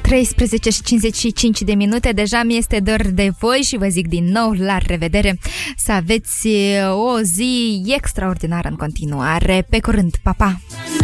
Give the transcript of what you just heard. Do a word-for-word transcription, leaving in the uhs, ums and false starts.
treisprezece și cincizeci și cinci de minute, deja mi este dor de voi și vă zic din nou la revedere. Să aveți o zi extraordinară în continuare. Pe curând, pa, pa!